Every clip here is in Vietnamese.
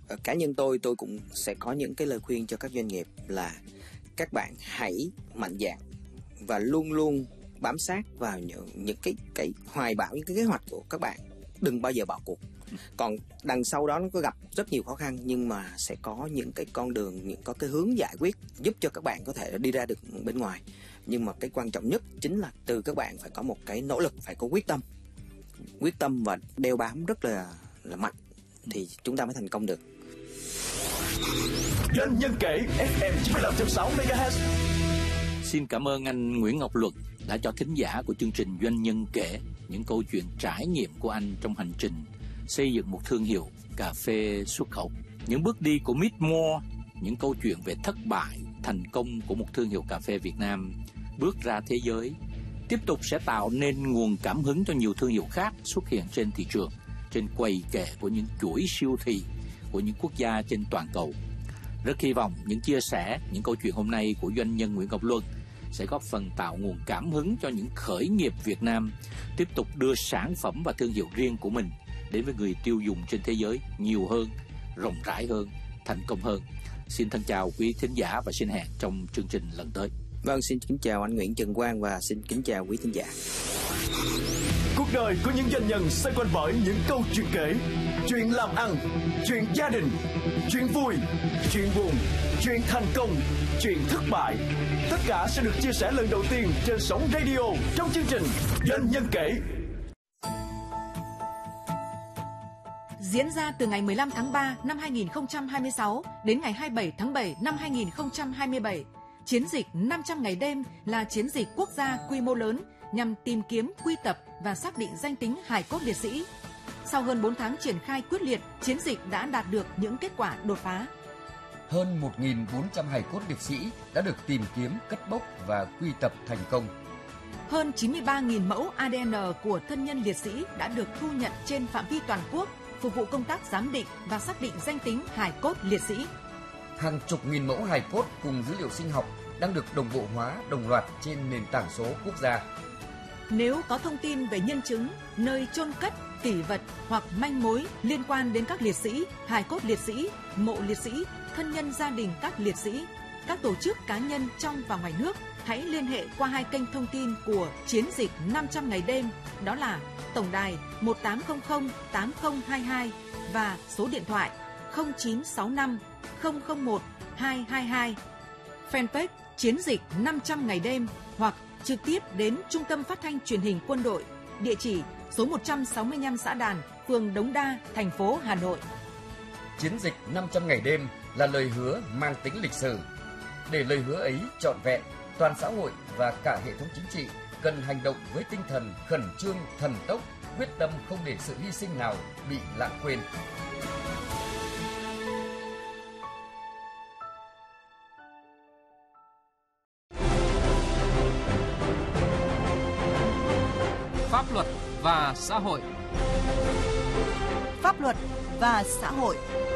Cá nhân tôi cũng sẽ có những cái lời khuyên cho các doanh nghiệp là các bạn hãy mạnh dạn và luôn luôn bám sát vào những cái hoài bão, những cái kế hoạch của các bạn. Đừng bao giờ bỏ cuộc. Còn đằng sau đó nó có gặp rất nhiều khó khăn, nhưng mà sẽ có những cái con đường, có cái hướng giải quyết giúp cho các bạn có thể đi ra được bên ngoài. Nhưng mà cái quan trọng nhất chính là từ các bạn phải có một cái nỗ lực, phải có quyết tâm và đeo bám rất là mạnh thì chúng ta mới thành công được. Doanh nhân kể FM 95.6 MHz. Xin cảm ơn anh Nguyễn Ngọc Luật đã cho thính giả của chương trình Doanh nhân kể những câu chuyện trải nghiệm của anh trong hành trình xây dựng một thương hiệu cà phê xuất khẩu. Những bước đi của Mít More, những câu chuyện về thất bại, thành công của một thương hiệu cà phê Việt Nam bước ra thế giới, tiếp tục sẽ tạo nên nguồn cảm hứng cho nhiều thương hiệu khác xuất hiện trên thị trường, trên quầy kệ của những chuỗi siêu thị của những quốc gia trên toàn cầu. Rất hy vọng những chia sẻ, những câu chuyện hôm nay của doanh nhân Nguyễn Ngọc Luân sẽ góp phần tạo nguồn cảm hứng cho những khởi nghiệp Việt Nam tiếp tục đưa sản phẩm và thương hiệu riêng của mình đến với người tiêu dùng trên thế giới nhiều hơn, rộng rãi hơn, thành công hơn. Xin thân chào quý thính giả và xin hẹn trong chương trình lần tới. Vâng, xin kính chào anh Nguyễn Trần Quang và xin kính chào quý thính giả. Cuộc đời của những doanh nhân xoay quanh bởi những câu chuyện kể, chuyện làm ăn, chuyện gia đình, chuyện vui, chuyện buồn, chuyện thành công, chuyện thất bại. Tất cả sẽ được chia sẻ lần đầu tiên trên sóng radio trong chương trình Doanh nhân kể. Diễn ra từ ngày 15 tháng 3 năm 2026 đến ngày 27 tháng 7 năm 2027, chiến dịch 500 ngày đêm là chiến dịch quốc gia quy mô lớn nhằm tìm kiếm, quy tập và xác định danh tính hài cốt liệt sĩ. Sau hơn 4 tháng triển khai quyết liệt, chiến dịch đã đạt được những kết quả đột phá. Hơn 1.400 hài cốt liệt sĩ đã được tìm kiếm, cất bốc và quy tập thành công. Hơn 93.000 mẫu ADN của thân nhân liệt sĩ đã được thu nhận trên phạm vi toàn quốc, phục vụ công tác giám định và xác định danh tính hài cốt liệt sĩ. Hàng chục nghìn mẫu hài cốt cùng dữ liệu sinh học đang được đồng bộ hóa đồng loạt trên nền tảng số quốc gia. Nếu có thông tin về nhân chứng, nơi chôn cất, kỷ vật hoặc manh mối liên quan đến các liệt sĩ, hài cốt liệt sĩ, mộ liệt sĩ, thân nhân gia đình các liệt sĩ, các tổ chức cá nhân trong và ngoài nước, hãy liên hệ qua hai kênh thông tin của chiến dịch 500 ngày đêm, đó là tổng đài 1800 8022 và số điện thoại 0965 001 222, fanpage chiến dịch 500 ngày đêm hoặc trực tiếp đến Trung tâm Phát thanh Truyền hình Quân đội, địa chỉ số 165 Xã Đàn, phường Đống Đa, thành phố Hà Nội. Chiến dịch 500 ngày đêm là lời hứa mang tính lịch sử. Để lời hứa ấy trọn vẹn, toàn xã hội và cả hệ thống chính trị cần hành động với tinh thần khẩn trương, thần tốc, quyết tâm không để sự hy sinh nào bị lãng quên. Pháp luật và xã hội. Pháp luật và xã hội.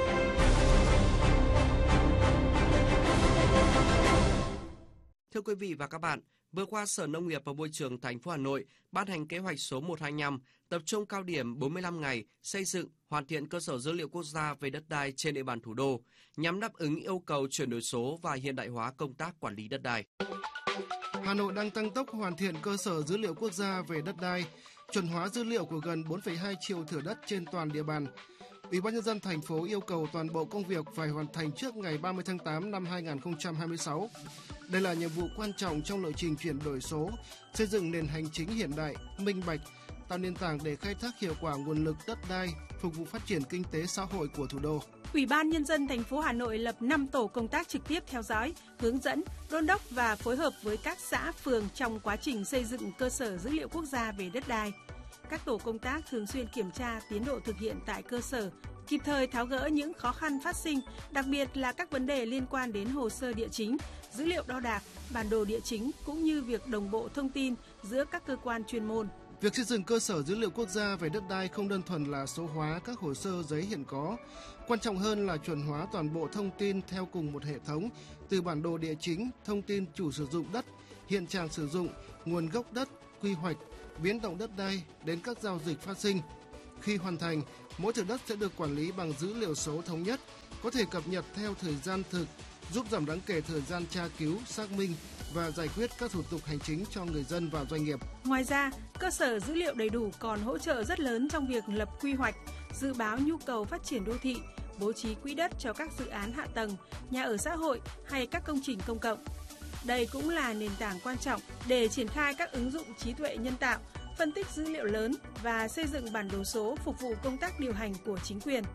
Thưa quý vị và các bạn, vừa qua Sở Nông nghiệp và Môi trường thành phố Hà Nội ban hành kế hoạch số 125 tập trung cao điểm 45 ngày xây dựng, hoàn thiện cơ sở dữ liệu quốc gia về đất đai trên địa bàn thủ đô nhằm đáp ứng yêu cầu chuyển đổi số và hiện đại hóa công tác quản lý đất đai. Hà Nội đang tăng tốc hoàn thiện cơ sở dữ liệu quốc gia về đất đai, chuẩn hóa dữ liệu của gần 4,2 triệu thửa đất trên toàn địa bàn. Ủy ban nhân dân thành phố yêu cầu toàn bộ công việc phải hoàn thành trước ngày 30 tháng 8 năm 2026. Đây là nhiệm vụ quan trọng trong lộ trình chuyển đổi số, xây dựng nền hành chính hiện đại, minh bạch, tạo nền tảng để khai thác hiệu quả nguồn lực đất đai, phục vụ phát triển kinh tế xã hội của thủ đô. Ủy ban nhân dân thành phố Hà Nội lập 5 tổ công tác trực tiếp theo dõi, hướng dẫn, đôn đốc và phối hợp với các xã, phường trong quá trình xây dựng cơ sở dữ liệu quốc gia về đất đai. Các tổ công tác thường xuyên kiểm tra tiến độ thực hiện tại cơ sở, kịp thời tháo gỡ những khó khăn phát sinh, đặc biệt là các vấn đề liên quan đến hồ sơ địa chính, dữ liệu đo đạc, bản đồ địa chính cũng như việc đồng bộ thông tin giữa các cơ quan chuyên môn. Việc xây dựng cơ sở dữ liệu quốc gia về đất đai không đơn thuần là số hóa các hồ sơ giấy hiện có, quan trọng hơn là chuẩn hóa toàn bộ thông tin theo cùng một hệ thống, từ bản đồ địa chính, thông tin chủ sử dụng đất, hiện trạng sử dụng, nguồn gốc đất, quy hoạch, biến động đất đai đến các giao dịch phát sinh. Khi hoàn thành, mỗi thửa đất sẽ được quản lý bằng dữ liệu số thống nhất, có thể cập nhật theo thời gian thực, giúp giảm đáng kể thời gian tra cứu, xác minh và giải quyết các thủ tục hành chính cho người dân và doanh nghiệp. Ngoài ra, cơ sở dữ liệu đầy đủ còn hỗ trợ rất lớn trong việc lập quy hoạch, dự báo nhu cầu phát triển đô thị, bố trí quỹ đất cho các dự án hạ tầng, nhà ở xã hội hay các công trình công cộng. Đây cũng là nền tảng quan trọng để triển khai các ứng dụng trí tuệ nhân tạo, phân tích dữ liệu lớn và xây dựng bản đồ số phục vụ công tác điều hành của chính quyền.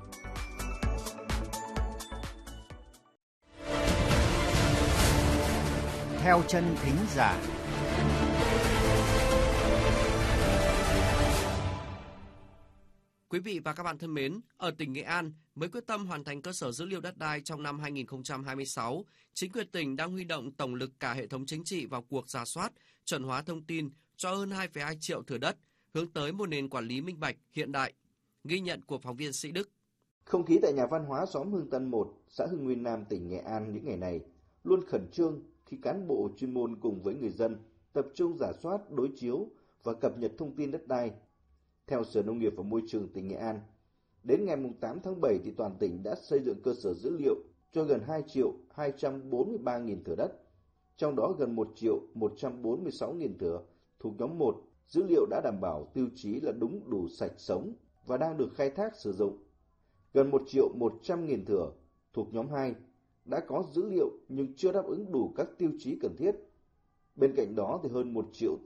Theo chân thính giả. Quý vị và các bạn thân mến, ở tỉnh Nghệ An, mới quyết tâm hoàn thành cơ sở dữ liệu đất đai trong năm 2026, chính quyền tỉnh đang huy động tổng lực cả hệ thống chính trị vào cuộc rà soát, chuẩn hóa thông tin cho hơn 2,2 triệu thửa đất, hướng tới một nền quản lý minh bạch, hiện đại. Ghi nhận của phóng viên Sĩ Đức. Không khí tại nhà văn hóa xóm Hưng Tân 1, xã Hưng Nguyên Nam, tỉnh Nghệ An những ngày này luôn khẩn trương khi cán bộ chuyên môn cùng với người dân tập trung rà soát, đối chiếu và cập nhật thông tin đất đai. Theo Sở Nông nghiệp và Môi trường tỉnh Nghệ An, đến ngày 8 tháng 7 thì toàn tỉnh đã xây dựng cơ sở dữ liệu cho gần 2.243.000 thửa đất, trong đó gần 1.146.000 thửa thuộc nhóm 1, dữ liệu đã đảm bảo tiêu chí là đúng, đủ, sạch, sống và đang được khai thác sử dụng. Gần 1.100.000 thửa thuộc nhóm 2 đã có dữ liệu nhưng chưa đáp ứng đủ các tiêu chí cần thiết. Bên cạnh đó thì hơn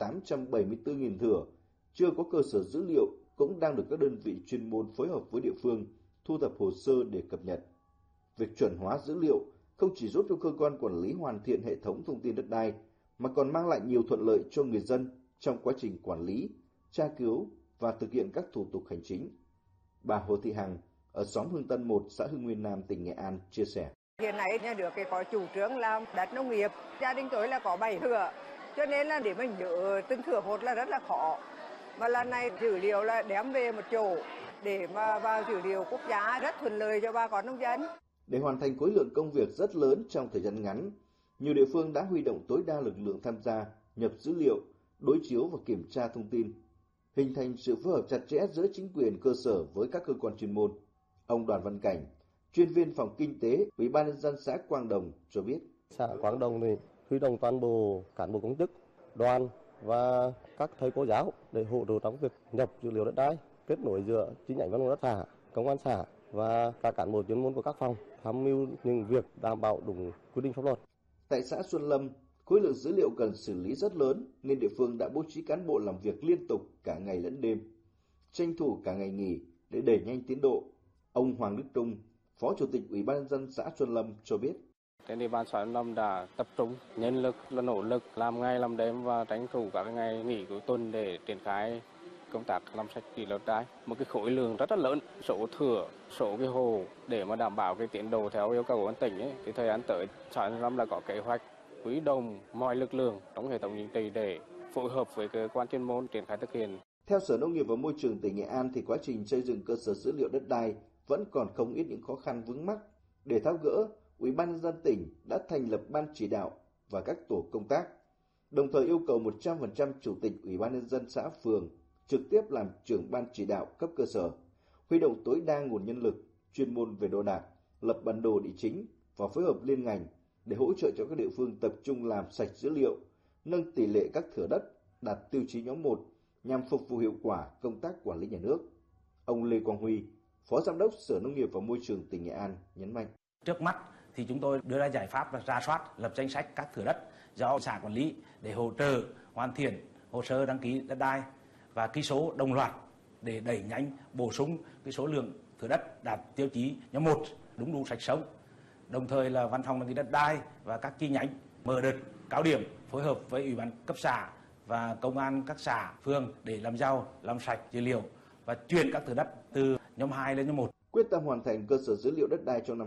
1.874.000 thửa chưa có cơ sở dữ liệu cũng đang được các đơn vị chuyên môn phối hợp với địa phương thu thập hồ sơ để cập nhật. Việc chuẩn hóa dữ liệu không chỉ giúp cho cơ quan quản lý hoàn thiện hệ thống thông tin đất đai mà còn mang lại nhiều thuận lợi cho người dân trong quá trình quản lý, tra cứu và thực hiện các thủ tục hành chính. Bà Hồ Thị Hằng ở xóm Hưng Tân 1, xã Hưng Nguyên Nam, tỉnh Nghệ An chia sẻ. Hiện nay nhà nước có chủ trương làm đất nông nghiệp, gia đình tôi là có 7 thửa, cho nên là để mình nhớ từng thửa một là rất là khó. Mà lần này dữ liệu là đem về một chỗ để mà vào dữ liệu quốc gia rất thuận lợi cho bà con nông dân. Để hoàn thành khối lượng công việc rất lớn trong thời gian ngắn, nhiều địa phương đã huy động tối đa lực lượng tham gia nhập dữ liệu, đối chiếu và kiểm tra thông tin, hình thành sự phối hợp chặt chẽ giữa chính quyền cơ sở với các cơ quan chuyên môn. Ông Đoàn Văn Cảnh, chuyên viên phòng kinh tế, Ủy ban nhân dân xã Quang Đồng cho biết. Xã Quang Đồng thì huy động toàn bộ cán bộ công chức, đoàn và các thầy cô giáo để hỗ trợ trong việc nhập dữ liệu đất đai, kết nối giữa chi nhánh văn phòng đất xã, công an xã và các cán bộ chuyên môn của các phòng tham mưu những việc đảm bảo đúng quy định pháp luật. Tại xã Xuân Lâm, khối lượng dữ liệu cần xử lý rất lớn nên địa phương đã bố trí cán bộ làm việc liên tục cả ngày lẫn đêm, tranh thủ cả ngày nghỉ để đẩy nhanh tiến độ. Ông Hoàng Đức Trung, Phó Chủ tịch Ủy ban nhân dân xã Xuân Lâm cho biết. Trên địa bàn xã Xuân Lâm đã tập trung nhân lực, là nỗ lực làm ngày làm đêm và tranh thủ các ngày nghỉ cuối tuần để triển khai công tác làm sạch dữ liệu đất đai. Một cái khối lượng rất là lớn, số thửa, số cái hồ để mà đảm bảo cái tiến độ theo yêu cầu của tỉnh ấy. Thì thời gian tới xã Xuân Lâm đã có kế hoạch huy động mọi lực lượng trong hệ thống chính trị để phối hợp với cơ quan chuyên môn triển khai thực hiện. Theo Sở Nông nghiệp và Môi trường tỉnh Nghệ An thì quá trình xây dựng cơ sở dữ liệu đất đai vẫn còn không ít những khó khăn vướng mắc. Để tháo gỡ, Ủy ban nhân dân tỉnh đã thành lập ban chỉ đạo và các tổ công tác, đồng thời yêu cầu 100% chủ tịch Ủy ban nhân dân xã phường trực tiếp làm trưởng ban chỉ đạo cấp cơ sở, huy động tối đa nguồn nhân lực chuyên môn về đo đạc, lập bản đồ địa chính và phối hợp liên ngành để hỗ trợ cho các địa phương tập trung làm sạch dữ liệu, nâng tỷ lệ các thửa đất đạt tiêu chí nhóm 1 nhằm phục vụ hiệu quả công tác quản lý nhà nước. Ông Lê Quang Huy, Phó Giám đốc Sở Nông nghiệp và Môi trường tỉnh Nghệ An nhấn mạnh. Trước mắt thì chúng tôi đưa ra giải pháp là rà soát, lập danh sách các thửa đất do xã quản lý để hỗ trợ hoàn thiện hồ sơ đăng ký đất đai và ký số đồng loạt để đẩy nhanh bổ sung cái số lượng thửa đất đạt tiêu chí nhóm 1 đúng đủ sạch sống. Đồng thời là văn phòng đăng ký đất đai và các chi nhánh mở đợt cao điểm phối hợp với Ủy ban cấp xã và công an các xã phường để làm giàu, làm sạch dữ liệu và chuyển các thửa đất từ nhóm 2 lên nhóm 1. Quyết tâm hoàn thành cơ sở dữ liệu đất đai trong năm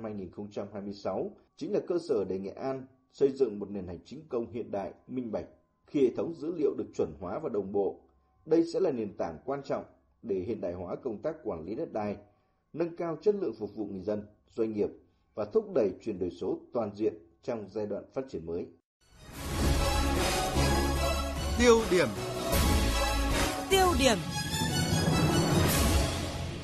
2026 chính là cơ sở để Nghệ An xây dựng một nền hành chính công hiện đại, minh bạch. Khi hệ thống dữ liệu được chuẩn hóa và đồng bộ, đây sẽ là nền tảng quan trọng để hiện đại hóa công tác quản lý đất đai, nâng cao chất lượng phục vụ người dân, doanh nghiệp và thúc đẩy chuyển đổi số toàn diện trong giai đoạn phát triển mới. Tiêu điểm.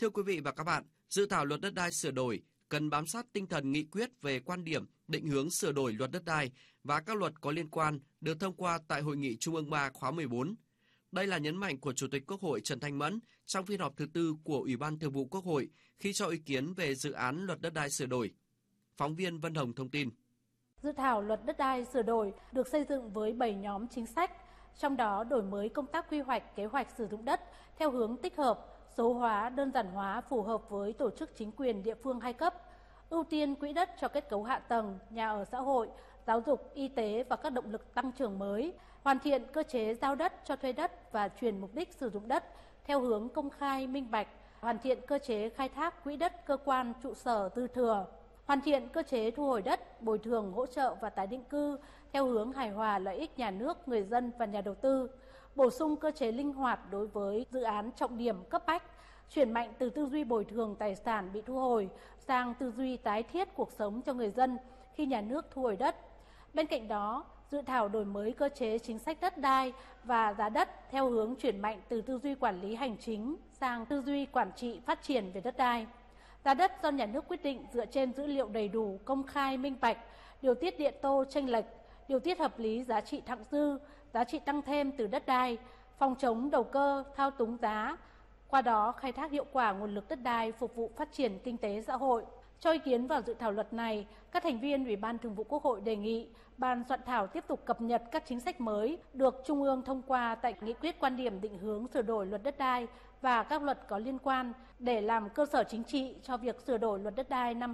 Thưa quý vị và các bạn, dự thảo luật đất đai sửa đổi cần bám sát tinh thần nghị quyết về quan điểm, định hướng sửa đổi luật đất đai và các luật có liên quan được thông qua tại Hội nghị Trung ương 3 khóa 14. Đây là nhấn mạnh của Chủ tịch Quốc hội Trần Thanh Mẫn trong phiên họp thứ tư của Ủy ban Thường vụ Quốc hội khi cho ý kiến về dự án luật đất đai sửa đổi. Phóng viên Vân Hồng thông tin. Dự thảo luật đất đai sửa đổi được xây dựng với 7 nhóm chính sách, trong đó đổi mới công tác quy hoạch, kế hoạch sử dụng đất theo hướng tích hợp, số hóa, đơn giản hóa phù hợp với tổ chức chính quyền địa phương hai cấp, ưu tiên quỹ đất cho kết cấu hạ tầng, nhà ở xã hội, giáo dục, y tế và các động lực tăng trưởng mới, hoàn thiện cơ chế giao đất cho thuê đất và chuyển mục đích sử dụng đất theo hướng công khai, minh bạch, hoàn thiện cơ chế khai thác quỹ đất cơ quan trụ sở dư thừa, hoàn thiện cơ chế thu hồi đất, bồi thường, hỗ trợ và tái định cư theo hướng hài hòa lợi ích nhà nước, người dân và nhà đầu tư, bổ sung cơ chế linh hoạt đối với dự án trọng điểm cấp bách, chuyển mạnh từ tư duy bồi thường tài sản bị thu hồi sang tư duy tái thiết cuộc sống cho người dân khi nhà nước thu hồi đất. Bên cạnh đó, dự thảo đổi mới cơ chế chính sách đất đai và giá đất theo hướng chuyển mạnh từ tư duy quản lý hành chính sang tư duy quản trị phát triển về đất đai. Giá đất do nhà nước quyết định dựa trên dữ liệu đầy đủ, công khai, minh bạch, điều tiết điện tô chênh lệch, điều tiết hợp lý giá trị thặng dư, giá trị tăng thêm từ đất đai, phòng chống đầu cơ, thao túng giá, qua đó khai thác hiệu quả nguồn lực đất đai phục vụ phát triển kinh tế xã hội. Cho ý kiến vào dự thảo luật này, các thành viên Ủy ban Thường vụ Quốc hội đề nghị Ban soạn thảo tiếp tục cập nhật các chính sách mới được Trung ương thông qua tại nghị quyết quan điểm định hướng sửa đổi luật đất đai và các luật có liên quan để làm cơ sở chính trị cho việc sửa đổi luật đất đai năm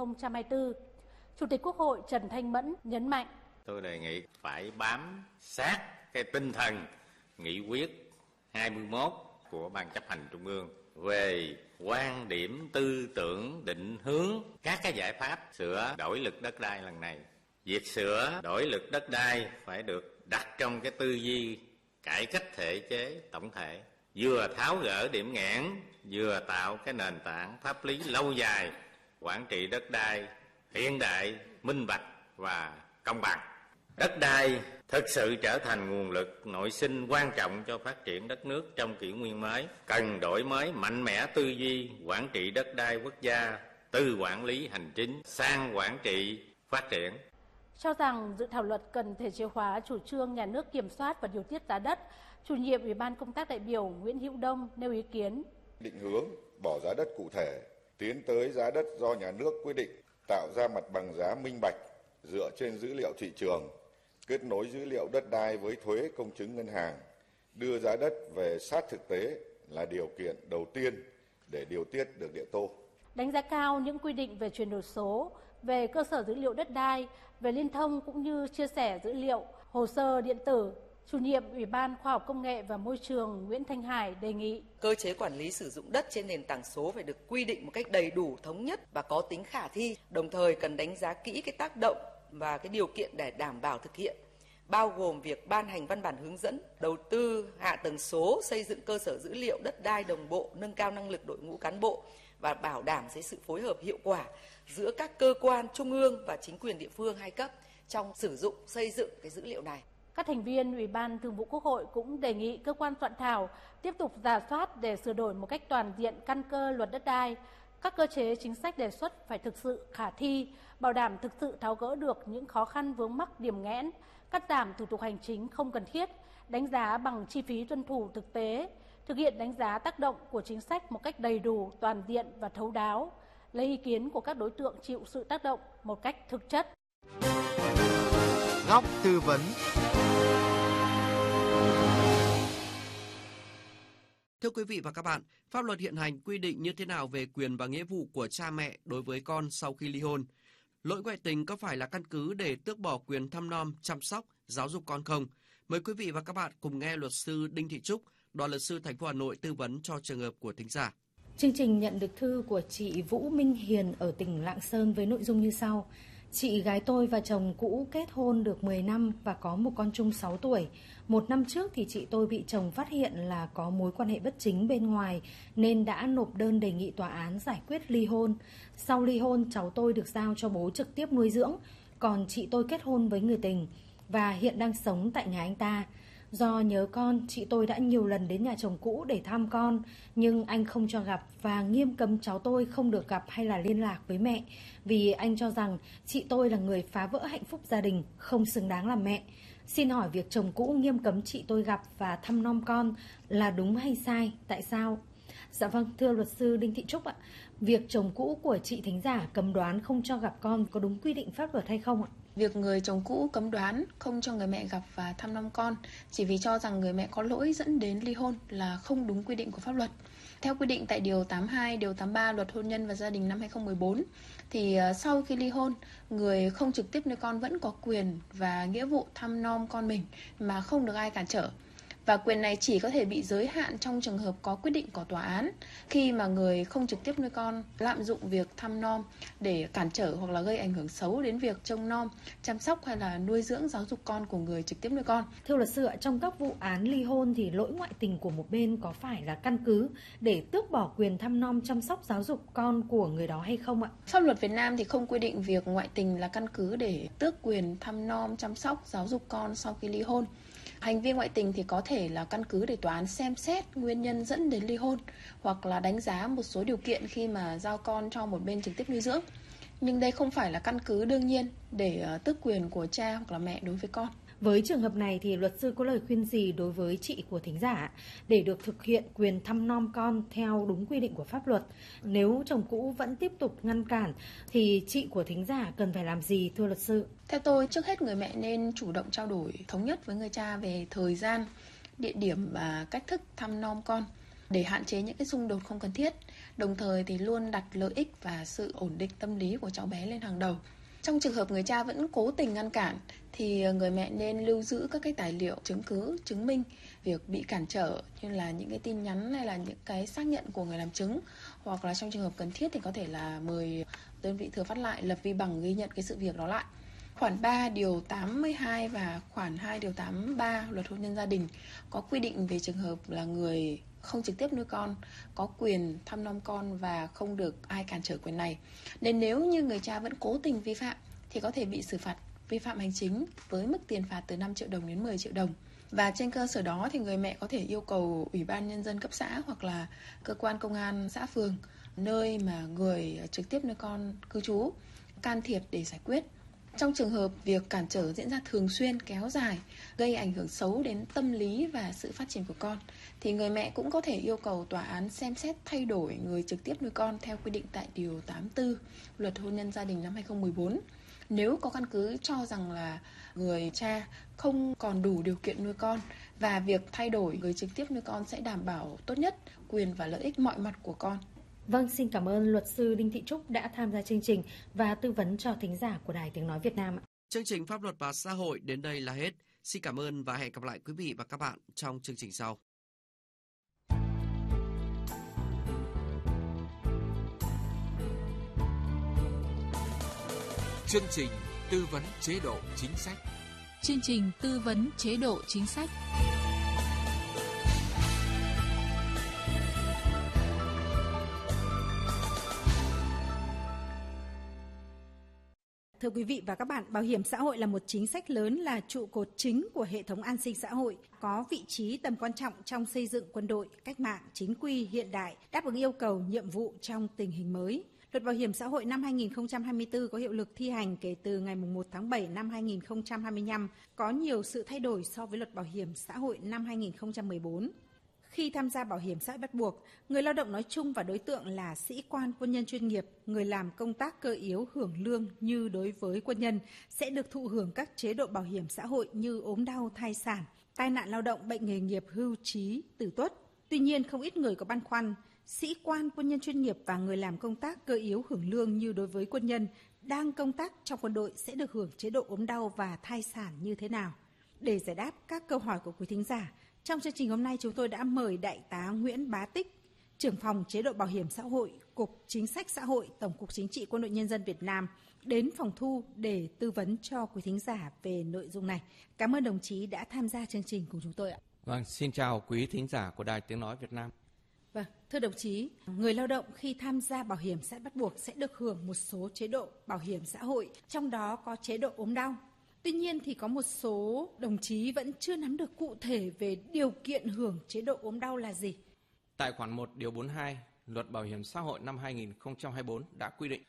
2024. Chủ tịch Quốc hội Trần Thanh Mẫn nhấn mạnh. Tôi đề nghị phải bám sát cái tinh thần nghị quyết 21 của Ban chấp hành Trung ương về quan điểm tư tưởng định hướng các cái giải pháp sửa đổi luật đất đai lần này. Việc sửa đổi luật đất đai phải được đặt trong cái tư duy cải cách thể chế tổng thể, vừa tháo gỡ điểm nghẽn, vừa tạo cái nền tảng pháp lý lâu dài, quản trị đất đai hiện đại, minh bạch và công bằng. Đất đai thực sự trở thành nguồn lực nội sinh quan trọng cho phát triển đất nước trong kỷ nguyên mới, cần đổi mới mạnh mẽ tư duy quản trị đất đai quốc gia từ quản lý hành chính sang quản trị phát triển. Cho rằng dự thảo luật cần thể chế hóa chủ trương nhà nước kiểm soát và điều tiết giá đất, chủ nhiệm Ủy ban Công tác đại biểu Nguyễn Hữu Đông nêu ý kiến. Định hướng bỏ giá đất cụ thể, tiến tới giá đất do nhà nước quyết định, tạo ra mặt bằng giá minh bạch dựa trên dữ liệu thị trường, kết nối dữ liệu đất đai với thuế công chứng ngân hàng, đưa giá đất về sát thực tế là điều kiện đầu tiên để điều tiết được địa tô. Đánh giá cao những quy định về chuyển đổi số, về cơ sở dữ liệu đất đai, về liên thông cũng như chia sẻ dữ liệu, hồ sơ điện tử, chủ nhiệm Ủy ban Khoa học Công nghệ và Môi trường Nguyễn Thanh Hải đề nghị cơ chế quản lý sử dụng đất trên nền tảng số phải được quy định một cách đầy đủ, thống nhất và có tính khả thi, đồng thời cần đánh giá kỹ cái tác động và cái điều kiện để đảm bảo thực hiện, bao gồm việc ban hành văn bản hướng dẫn, đầu tư hạ tầng số, xây dựng cơ sở dữ liệu đất đai đồng bộ, nâng cao năng lực đội ngũ cán bộ và bảo đảm sự phối hợp hiệu quả giữa các cơ quan trung ương và chính quyền địa phương hai cấp trong sử dụng, xây dựng cái dữ liệu này. Các thành viên Ủy ban Thường vụ Quốc hội cũng đề nghị cơ quan soạn thảo tiếp tục rà soát để sửa đổi một cách toàn diện căn cơ luật đất đai. Các cơ chế chính sách đề xuất phải thực sự khả thi, bảo đảm thực sự tháo gỡ được những khó khăn vướng mắc điểm nghẽn, cắt giảm thủ tục hành chính không cần thiết, đánh giá bằng chi phí tuân thủ thực tế, thực hiện đánh giá tác động của chính sách một cách đầy đủ, toàn diện và thấu đáo, lấy ý kiến của các đối tượng chịu sự tác động một cách thực chất. Góc tư vấn. Thưa quý vị và các bạn, pháp luật hiện hành quy định như thế nào về quyền và nghĩa vụ của cha mẹ đối với con sau khi ly hôn? Lỗi ngoại tình có phải là căn cứ để tước bỏ quyền thăm nom, chăm sóc, giáo dục con không? Mời quý vị và các bạn cùng nghe luật sư Đinh Thị Trúc, Đoàn luật sư thành phố Hà Nội tư vấn cho trường hợp của thính giả. Chương trình nhận được thư của chị Vũ Minh Hiền ở tỉnh Lạng Sơn với nội dung như sau. Chị gái tôi và chồng cũ kết hôn được 10 năm và có một con chung 6 tuổi. Một năm trước thì chị tôi bị chồng phát hiện là có mối quan hệ bất chính bên ngoài nên đã nộp đơn đề nghị tòa án giải quyết ly hôn. Sau ly hôn, cháu tôi được giao cho bố trực tiếp nuôi dưỡng, còn chị tôi kết hôn với người tình và hiện đang sống tại nhà anh ta. Do nhớ con, chị tôi đã nhiều lần đến nhà chồng cũ để thăm con, nhưng anh không cho gặp và nghiêm cấm cháu tôi không được gặp hay là liên lạc với mẹ, vì anh cho rằng chị tôi là người phá vỡ hạnh phúc gia đình, không xứng đáng làm mẹ. Xin hỏi việc chồng cũ nghiêm cấm chị tôi gặp và thăm nom con là đúng hay sai? Tại sao? Dạ vâng, thưa luật sư Đinh Thị Trúc ạ, việc chồng cũ của chị thính giả cấm đoán không cho gặp con có đúng quy định pháp luật hay không ạ? Việc người chồng cũ cấm đoán không cho người mẹ gặp và thăm nom con chỉ vì cho rằng người mẹ có lỗi dẫn đến ly hôn là không đúng quy định của pháp luật. Theo quy định tại Điều 82, Điều 83 Luật Hôn nhân và Gia đình năm 2014, thì sau khi ly hôn, người không trực tiếp nuôi con vẫn có quyền và nghĩa vụ thăm nom con mình mà không được ai cản trở. Và quyền này chỉ có thể bị giới hạn trong trường hợp có quyết định của tòa án, khi mà người không trực tiếp nuôi con lạm dụng việc thăm nom để cản trở hoặc là gây ảnh hưởng xấu đến việc trông nom, chăm sóc hay là nuôi dưỡng giáo dục con của người trực tiếp nuôi con. Thưa luật sư ạ, trong các vụ án ly hôn thì lỗi ngoại tình của một bên có phải là căn cứ để tước bỏ quyền thăm nom chăm sóc giáo dục con của người đó hay không ạ? Pháp luật Việt Nam thì không quy định việc ngoại tình là căn cứ để tước quyền thăm nom chăm sóc giáo dục con sau khi ly hôn. Hành vi ngoại tình thì có thể là căn cứ để tòa án xem xét nguyên nhân dẫn đến ly hôn hoặc là đánh giá một số điều kiện khi mà giao con cho một bên trực tiếp nuôi dưỡng. Nhưng đây không phải là căn cứ đương nhiên để tước quyền của cha hoặc là mẹ đối với con. Với trường hợp này thì luật sư có lời khuyên gì đối với chị của thính giả để được thực hiện quyền thăm nom con theo đúng quy định của pháp luật? Nếu chồng cũ vẫn tiếp tục ngăn cản thì chị của thính giả cần phải làm gì thưa luật sư? Theo tôi, trước hết người mẹ nên chủ động trao đổi thống nhất với người cha về thời gian, địa điểm và cách thức thăm nom con để hạn chế những cái xung đột không cần thiết. Đồng thời thì luôn đặt lợi ích và sự ổn định tâm lý của cháu bé lên hàng đầu. Trong trường hợp người cha vẫn cố tình ngăn cản thì người mẹ nên lưu giữ các cái tài liệu chứng cứ chứng minh việc bị cản trở, như là những cái tin nhắn hay là những cái xác nhận của người làm chứng, hoặc là trong trường hợp cần thiết thì có thể là mời đơn vị thừa phát lại lập vi bằng ghi nhận cái sự việc đó lại. Khoản 3 Điều 82 và khoản 2 Điều 83 Luật Hôn nhân Gia đình có quy định về trường hợp là người không trực tiếp nuôi con có quyền thăm nom con và không được ai cản trở quyền này. Nên nếu như người cha vẫn cố tình vi phạm thì có thể bị xử phạt vi phạm hành chính với mức tiền phạt từ 5 triệu đồng đến 10 triệu đồng. Và trên cơ sở đó thì người mẹ có thể yêu cầu Ủy ban Nhân dân cấp xã hoặc là cơ quan công an xã phường, nơi mà người trực tiếp nuôi con cư trú, can thiệp để giải quyết. Trong trường hợp việc cản trở diễn ra thường xuyên, kéo dài, gây ảnh hưởng xấu đến tâm lý và sự phát triển của con, thì người mẹ cũng có thể yêu cầu tòa án xem xét thay đổi người trực tiếp nuôi con theo quy định tại Điều 84 Luật Hôn nhân Gia đình năm 2014. Nếu có căn cứ cho rằng là người cha không còn đủ điều kiện nuôi con và việc thay đổi người trực tiếp nuôi con sẽ đảm bảo tốt nhất quyền và lợi ích mọi mặt của con. Vâng, xin cảm ơn luật sư Đinh Thị Trúc đã tham gia chương trình và tư vấn cho thính giả của Đài Tiếng Nói Việt Nam. Chương trình Pháp luật và xã hội đến đây là hết. Xin cảm ơn và hẹn gặp lại quý vị và các bạn trong chương trình sau. Chương trình tư vấn chế độ chính sách. Chương trình tư vấn chế độ chính sách. Thưa quý vị và các bạn, bảo hiểm xã hội là một chính sách lớn, là trụ cột chính của hệ thống an sinh xã hội, có vị trí tầm quan trọng trong xây dựng quân đội, cách mạng, chính quy, hiện đại, đáp ứng yêu cầu, nhiệm vụ trong tình hình mới. Luật Bảo hiểm xã hội năm 2024 có hiệu lực thi hành kể từ ngày 1 tháng 7 năm 2025, có nhiều sự thay đổi so với Luật Bảo hiểm xã hội năm 2014. Khi tham gia bảo hiểm xã hội bắt buộc, người lao động nói chung và đối tượng là sĩ quan, quân nhân chuyên nghiệp, người làm công tác cơ yếu hưởng lương như đối với quân nhân sẽ được thụ hưởng các chế độ bảo hiểm xã hội như ốm đau, thai sản, tai nạn lao động, bệnh nghề nghiệp, hưu trí, tử tuất. Tuy nhiên, không ít người có băn khoăn, sĩ quan, quân nhân chuyên nghiệp và người làm công tác cơ yếu hưởng lương như đối với quân nhân đang công tác trong quân đội sẽ được hưởng chế độ ốm đau và thai sản như thế nào? Để giải đáp các câu hỏi của quý thính giả, trong chương trình hôm nay chúng tôi đã mời Đại tá Nguyễn Bá Tích, trưởng phòng chế độ bảo hiểm xã hội, Cục Chính sách Xã hội, Tổng cục Chính trị Quân đội Nhân dân Việt Nam đến phòng thu để tư vấn cho quý thính giả về nội dung này. Cảm ơn đồng chí đã tham gia chương trình cùng chúng tôi ạ. Vâng, xin chào quý thính giả của Đài Tiếng Nói Việt Nam. Vâng, thưa đồng chí, người lao động khi tham gia bảo hiểm xã hội bắt buộc sẽ được hưởng một số chế độ bảo hiểm xã hội, trong đó có chế độ ốm đau. Tuy nhiên thì có một số đồng chí vẫn chưa nắm được cụ thể về điều kiện hưởng chế độ ốm đau là gì. Tại khoản 1 điều 42 Luật Bảo hiểm xã hội năm 2024 đã quy định